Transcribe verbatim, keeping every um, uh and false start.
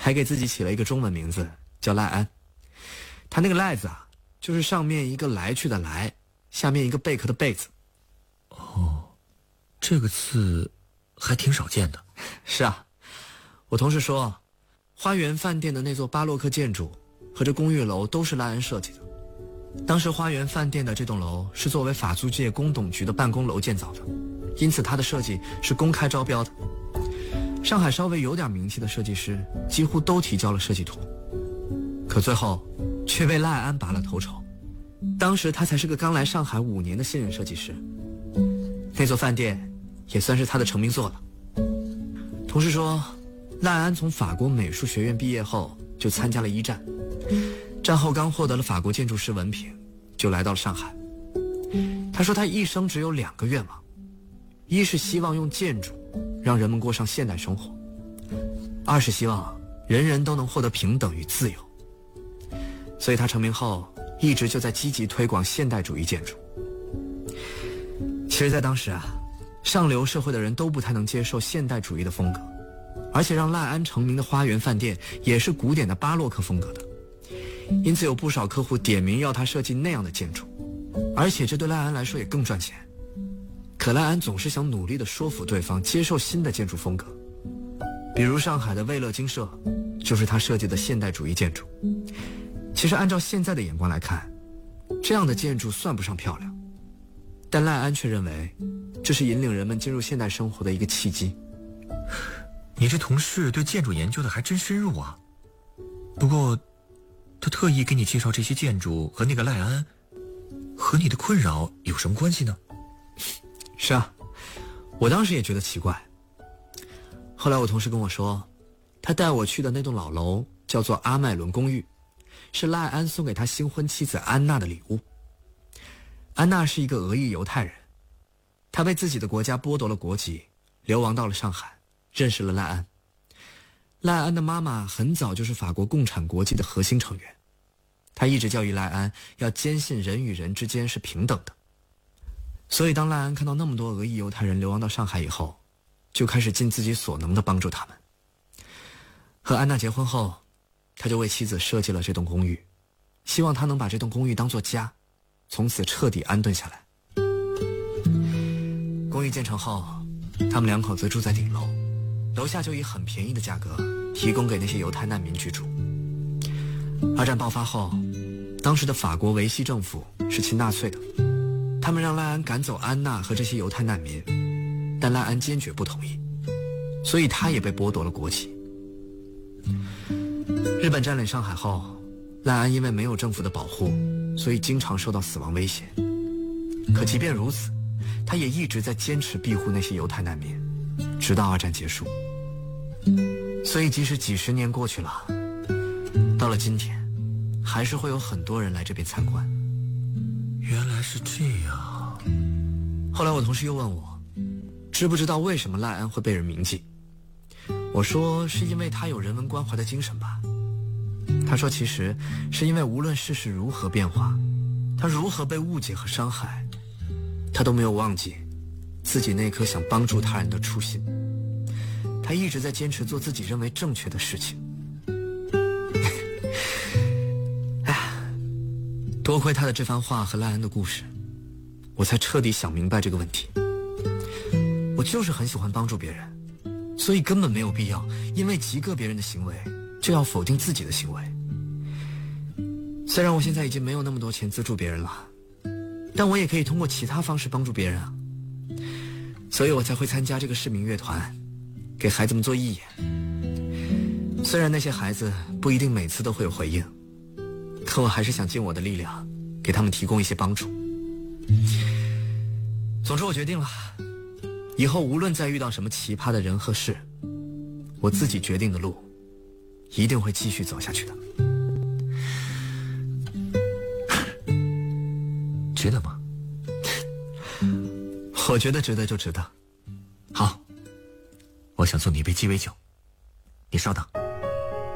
还给自己起了一个中文名字叫赖安。他那个赖字啊，就是上面一个来去的来，下面一个贝壳的贝字。 哦，这个字还挺少见的。 是啊，我同事说花园饭店的那座巴洛克建筑和这公寓楼都是赖安设计的。当时花园饭店的这栋楼是作为法租界工董局的办公楼建造的，因此它的设计是公开招标的。上海稍微有点名气的设计师几乎都提交了设计图，可最后却被赖安拔了头筹。当时他才是个刚来上海五年的新人设计师，那座饭店也算是他的成名作了。同事说，赖安从法国美术学院毕业后就参加了一战，战后刚获得了法国建筑师文凭，就来到了上海。他说他一生只有两个愿望，一是希望用建筑让人们过上现代生活，二是希望人人都能获得平等与自由。所以他成名后一直就在积极推广现代主义建筑。其实在当时啊，上流社会的人都不太能接受现代主义的风格，而且让赖安成名的花园饭店也是古典的巴洛克风格的，因此有不少客户点名要他设计那样的建筑，而且这对赖安来说也更赚钱。可赖安总是想努力地说服对方接受新的建筑风格，比如上海的卫乐精舍就是他设计的现代主义建筑。其实按照现在的眼光来看，这样的建筑算不上漂亮，但赖安却认为这是引领人们进入现代生活的一个契机。 你这同事对建筑研究的还真深入啊。不过他特意给你介绍这些建筑和那个赖安，和你的困扰有什么关系呢？ 是啊，我当时也觉得奇怪。后来我同事跟我说，他带我去的那栋老楼叫做阿麦伦公寓，是赖安送给他新婚妻子安娜的礼物。安娜是一个俄裔犹太人，她被自己的国家剥夺了国籍，流亡到了上海，认识了赖安。赖安的妈妈很早就是法国共产国际的核心成员，她一直教育赖安要坚信人与人之间是平等的。所以当赖安看到那么多俄裔犹太人流亡到上海以后，就开始尽自己所能的帮助他们。和安娜结婚后，他就为妻子设计了这栋公寓，希望她能把这栋公寓当作家，从此彻底安顿下来。公寓建成后，他们两口子住在顶楼，楼下就以很便宜的价格提供给那些犹太难民居住。二战爆发后，当时的法国维希政府是亲纳粹的，他们让赖安赶走安娜和这些犹太难民，但赖安坚决不同意，所以他也被剥夺了国籍。日本占领上海后，赖安因为没有政府的保护，所以经常受到死亡威胁。可即便如此，他也一直在坚持庇护那些犹太难民，直到二战结束。所以即使几十年过去了，到了今天，还是会有很多人来这边参观。 原来是这样。 后来我同事又问我，知不知道为什么赖安会被人铭记？我说是因为他有人文关怀的精神吧。他说其实是因为无论世事如何变化，他如何被误解和伤害，他都没有忘记自己那颗想帮助他人的初心。他一直在坚持做自己认为正确的事情。多亏他的这番话和赖安的故事，我才彻底想明白这个问题。我就是很喜欢帮助别人，所以根本没有必要因为极个别人的行为就要否定自己的行为。虽然我现在已经没有那么多钱资助别人了，但我也可以通过其他方式帮助别人啊。所以我才会参加这个市民乐团，给孩子们做义演。虽然那些孩子不一定每次都会有回应，可我还是想尽我的力量给他们提供一些帮助。总之我决定了，以后无论再遇到什么奇葩的人和事，我自己决定的路一定会继续走下去的。 值得吗？ 我觉得值得就值得。 好，我想送你一杯鸡尾酒，你稍等。